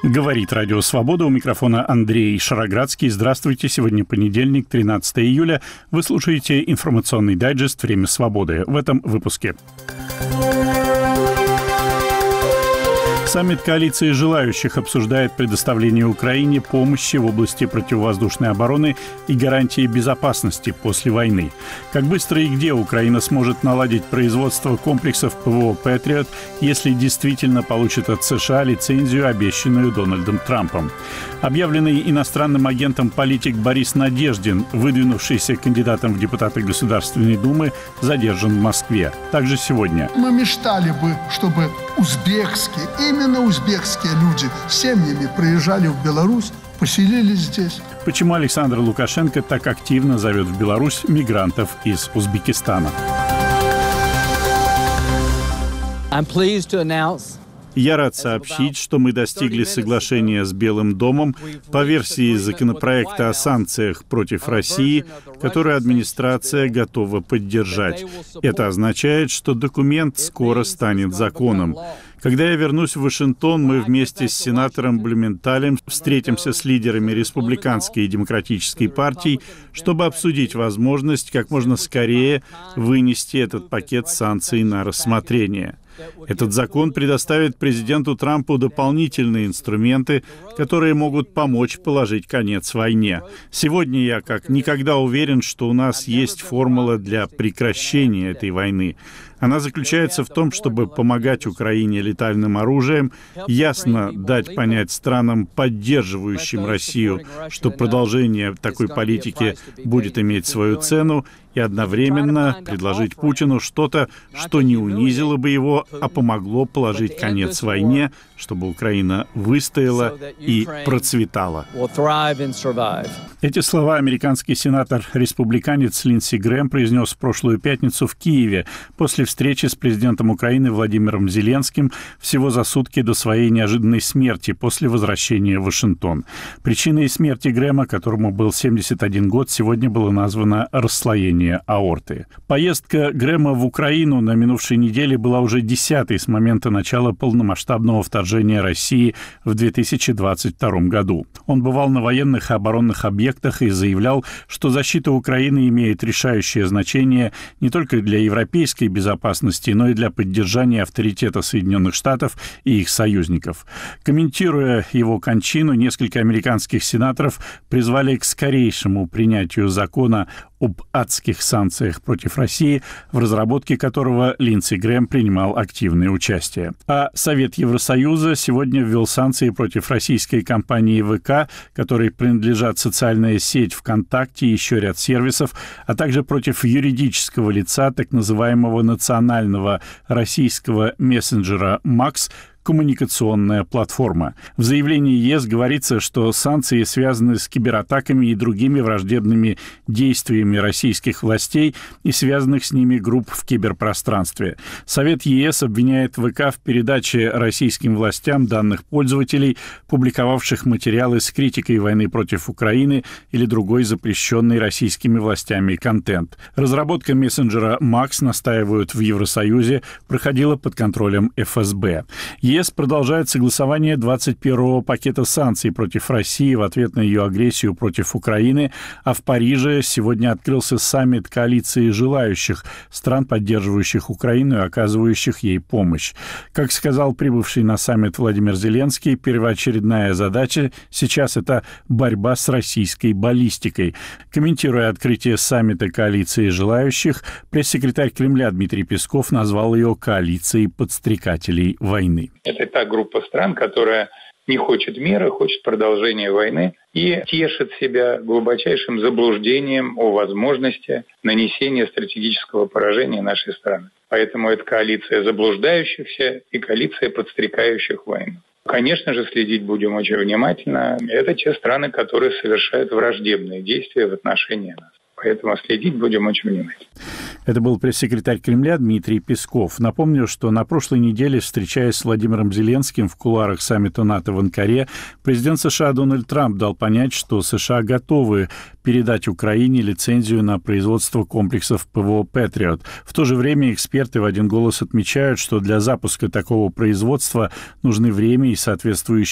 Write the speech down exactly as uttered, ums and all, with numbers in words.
Говорит Радио Свобода, у микрофона Андрей Шароградский. Здравствуйте, сегодня понедельник, тринадцатое июля. Вы слушаете информационный дайджест «Время свободы». В этом выпуске. Саммит коалиции желающих обсуждает предоставление Украине помощи в области противовоздушной обороны и гарантии безопасности после войны. Как быстро и где Украина сможет наладить производство комплексов ПВО «Патриот», если действительно получит от США лицензию, обещанную Дональдом Трампом. Объявленный иностранным агентом политик Борис Надеждин, выдвинувшийся кандидатом в депутаты Государственной Думы, задержан в Москве. Также сегодня. Мы мечтали бы, чтобы узбекские, именно узбекские люди с семьями приезжали в Беларусь, поселились здесь. Почему Александр Лукашенко так активно зовет в Беларусь мигрантов из Узбекистана? I'm pleased to announce Я рад сообщить, что мы достигли соглашения с Белым домом по версии законопроекта о санкциях против России, которую администрация готова поддержать. Это означает, что документ скоро станет законом. Когда я вернусь в Вашингтон, мы вместе с сенатором Блюменталем встретимся с лидерами Республиканской и Демократической партий, чтобы обсудить возможность как можно скорее вынести этот пакет санкций на рассмотрение. Этот закон предоставит президенту Трампу дополнительные инструменты, которые могут помочь положить конец войне. Сегодня я как никогда уверен, что у нас есть формула для прекращения этой войны. Она заключается в том, чтобы помогать Украине летальным оружием, ясно дать понять странам, поддерживающим Россию, что продолжение такой политики будет иметь свою цену, и одновременно предложить Путину что-то, что не унизило бы его, а помогло положить конец войне, чтобы Украина выстояла и процветала. Эти слова американский сенатор-республиканец Линдси Грэм произнес в прошлую пятницу в Киеве после встречи с президентом Украины Владимиром Зеленским всего за сутки до своей неожиданной смерти после возвращения в Вашингтон. Причиной смерти Грэма, которому был семьдесят один год, сегодня было названо расслоение аорты. Поездка Грэма в Украину на минувшей неделе была уже десятой с момента начала полномасштабного вторжения России в две тысячи двадцать втором году. Он бывал на военных и оборонных объектах и заявлял, что защита Украины имеет решающее значение не только для европейской безопасности, но и для поддержания авторитета Соединенных Штатов и их союзников. Комментируя его кончину, несколько американских сенаторов призвали к скорейшему принятию закона об адских санкциях против России, в разработке которого Линдси Грэм принимал активное участие. А Совет Евросоюза сегодня ввел санкции против российской компании ВК, которой принадлежат социальная сеть ВКонтакте и еще ряд сервисов, а также против юридического лица так называемого национального российского мессенджера «Макс», коммуникационная платформа. В заявлении ЕС говорится, что санкции связаны с кибератаками и другими враждебными действиями российских властей и связанных с ними групп в киберпространстве. Совет ЕС обвиняет ВК в передаче российским властям данных пользователей, публиковавших материалы с критикой войны против Украины или другой запрещенный российскими властями контент. Разработка мессенджера «Макс», настаивают в Евросоюзе, проходила под контролем эф эс бэ. ЕС продолжает согласование двадцать первого пакета санкций против России в ответ на ее агрессию против Украины, а в Париже сегодня открылся саммит коалиции желающих стран, поддерживающих Украину и оказывающих ей помощь. Как сказал прибывший на саммит Владимир Зеленский, первоочередная задача сейчас — это борьба с российской баллистикой. Комментируя открытие саммита коалиции желающих, пресс-секретарь Кремля Дмитрий Песков назвал ее коалицией подстрекателей войны. Это та группа стран, которая не хочет мира, хочет продолжения войны и тешит себя глубочайшим заблуждением о возможности нанесения стратегического поражения нашей страны. Поэтому это коалиция заблуждающихся и коалиция подстрекающих войну. Конечно же, следить будем очень внимательно. Это те страны, которые совершают враждебные действия в отношении нас. Поэтому следить будем очень внимательно. Это был пресс-секретарь Кремля Дмитрий Песков. Напомню, что на прошлой неделе, встречаясь с Владимиром Зеленским в кулуарах саммита НАТО в Анкаре, президент США Дональд Трамп дал понять, что США готовы передать Украине лицензию на производство комплексов ПВО «Патриот». В то же время эксперты в один голос отмечают, что для запуска такого производства нужны время и соответствующие